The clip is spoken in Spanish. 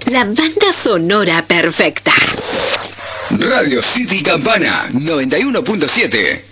La banda sonora perfecta. Radio City Campana 91.7.